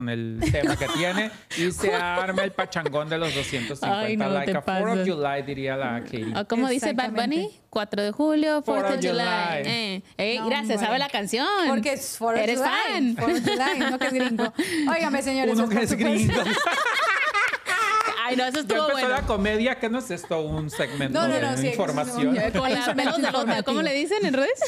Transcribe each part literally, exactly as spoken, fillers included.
el tema que tiene y se arma el pachangón de los doscientos cincuenta. Ay, no, like te a fourth pasas. of July, diría la Katie. O como dice Bad Bunny, cuatro de julio, fourth of July. Eh. Ey, No, gracias, hombre. sabe la canción. Porque es fourth of Eres July, fan. fourth of July, uno que es gringo. Óigame, señores. Uno pues, que por es gringo. supuesto- Ay, no, eso Ya estuvo empezó bueno. la comedia, que no es esto un segmento No, no, de no, sí, información. sí, sí, sí. Con las pelos de lote, ¿cómo le dicen en redes?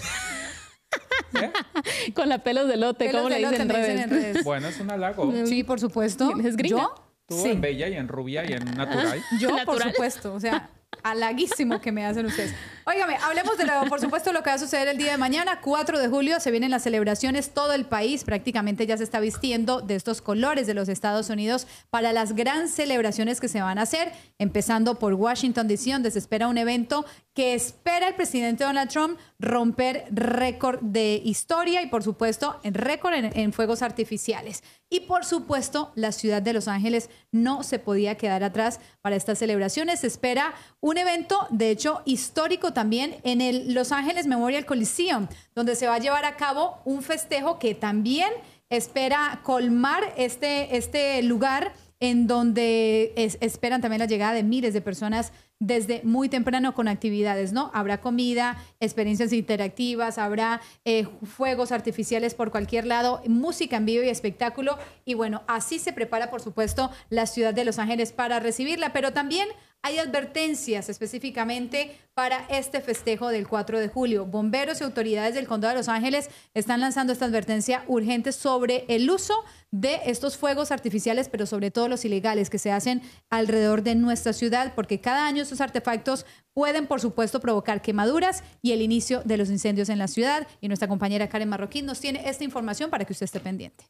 ¿Eh? Con la pelos de lote, Pelos ¿cómo de le dicen lote en me redes? dicen en redes. Bueno, es un halago. Sí, por supuesto. ¿Es gringa? ¿Yo? Tú Sí. en bella y en rubia y en natural. Yo, por Natural. supuesto. O sea, halaguísimo que me hacen ustedes. Óigame, hablemos de lo, por supuesto, lo que va a suceder el día de mañana, cuatro de julio. Se vienen las celebraciones. Todo el país prácticamente ya se está vistiendo de estos colores de los Estados Unidos para las grandes celebraciones que se van a hacer, empezando por Washington, D C, donde se espera un evento que espera el presidente Donald Trump romper récord de historia y, por supuesto, en récord en, en fuegos artificiales. Y, por supuesto, la ciudad de Los Ángeles no se podía quedar atrás para estas celebraciones. Se espera un evento, de hecho, histórico también en el Los Ángeles Memorial Coliseum, donde se va a llevar a cabo un festejo que también espera colmar este, este lugar en donde es, esperan también la llegada de miles de personas desde muy temprano con actividades, ¿no? Habrá comida, experiencias interactivas, habrá eh, fuegos artificiales por cualquier lado, música en vivo y espectáculo. Y bueno, así se prepara, por supuesto, la ciudad de Los Ángeles para recibirla, pero también hay advertencias específicamente para este festejo del cuatro de julio. Bomberos y autoridades del condado de Los Ángeles están lanzando esta advertencia urgente sobre el uso de estos fuegos artificiales, pero sobre todo los ilegales que se hacen alrededor de nuestra ciudad, porque cada año estos artefactos pueden, por supuesto, provocar quemaduras y el inicio de los incendios en la ciudad. Y nuestra compañera Karen Marroquín nos tiene esta información para que usted esté pendiente.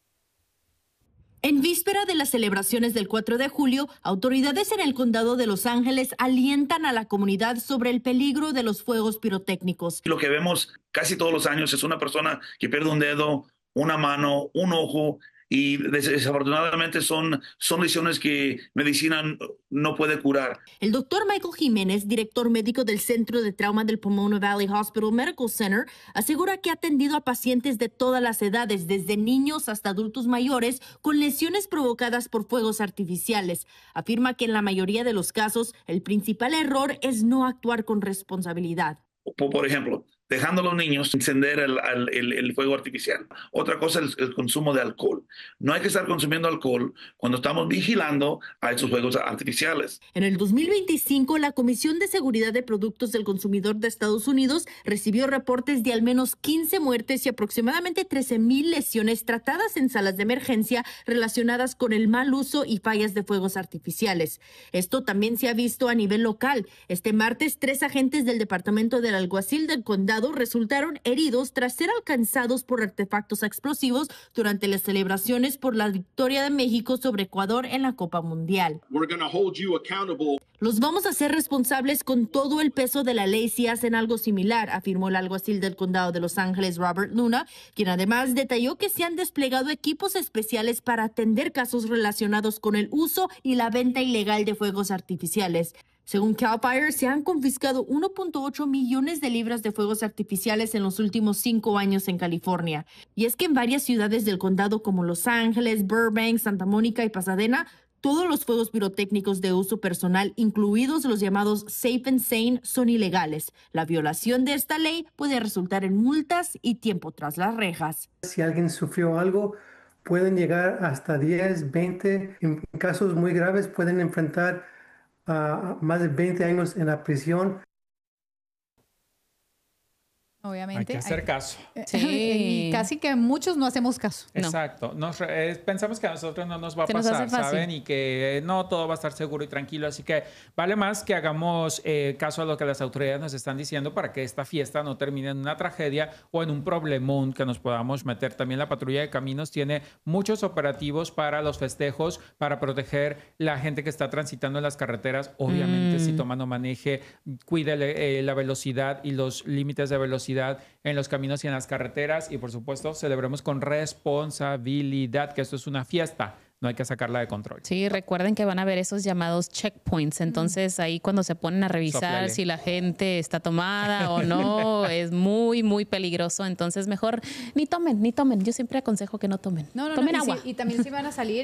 En víspera de las celebraciones del cuatro de julio, autoridades en el condado de Los Ángeles alientan a la comunidad sobre el peligro de los fuegos pirotécnicos. Lo que vemos casi todos los años es una persona que pierde un dedo, una mano, un ojo, y desafortunadamente son, son lesiones que medicina no puede curar. El doctor Michael Jiménez, director médico del Centro de Trauma del Pomona Valley Hospital Medical Center, asegura que ha atendido a pacientes de todas las edades, desde niños hasta adultos mayores, con lesiones provocadas por fuegos artificiales. Afirma que en la mayoría de los casos, el principal error es no actuar con responsabilidad. Por, por ejemplo, dejando a los niños encender el, el, el fuego artificial. Otra cosa es el, el consumo de alcohol. No hay que estar consumiendo alcohol cuando estamos vigilando a esos fuegos artificiales. En el dos mil veinticinco, la Comisión de Seguridad de Productos del Consumidor de Estados Unidos recibió reportes de al menos quince muertes y aproximadamente trece mil lesiones tratadas en salas de emergencia relacionadas con el mal uso y fallas de fuegos artificiales. Esto también se ha visto a nivel local. Este martes, tres agentes del Departamento del Alguacil del Condado resultaron heridos tras ser alcanzados por artefactos explosivos durante las celebraciones por la victoria de México sobre Ecuador en la Copa Mundial. Los vamos a hacer responsables con todo el peso de la ley si hacen algo similar, afirmó el alguacil del condado de Los Ángeles, Robert Luna, quien además detalló que se han desplegado equipos especiales para atender casos relacionados con el uso y la venta ilegal de fuegos artificiales. Según Cal Fire, se han confiscado uno punto ocho millones de libras de fuegos artificiales en los últimos cinco años en California. Y es que en varias ciudades del condado como Los Ángeles, Burbank, Santa Mónica y Pasadena, todos los fuegos pirotécnicos de uso personal, incluidos los llamados Safe and Sane, son ilegales. La violación de esta ley puede resultar en multas y tiempo tras las rejas. Si alguien sufrió algo, pueden llegar hasta diez, veinte. En casos muy graves pueden enfrentar a uh, más de veinte años en la prisión. Obviamente. Hay que hacer hay... caso. Sí. Y casi que muchos no hacemos caso. Exacto. Nos, eh, pensamos que a nosotros no nos va a Se nos pasar, hace fácil. ¿saben? Y que eh, no todo va a estar seguro y tranquilo. Así que vale más que hagamos eh, caso a lo que las autoridades nos están diciendo para que esta fiesta no termine en una tragedia o en un problemón que nos podamos meter. También la patrulla de caminos tiene muchos operativos para los festejos, para proteger la gente que está transitando en las carreteras. Obviamente, mm. si toma no maneje, cuide eh, la velocidad y los límites de velocidad en los caminos y en las carreteras, y por supuesto celebremos con responsabilidad, que esto es una fiesta, no hay que sacarla de control. Sí, recuerden que van a haber esos llamados checkpoints. Entonces, ahí cuando se ponen a revisar Sóplale. si la gente está tomada o no, es muy, muy peligroso. Entonces, mejor ni tomen, ni tomen. Yo siempre aconsejo que no tomen. No, no, tomen no. Y, agua. si- y también si van a salir,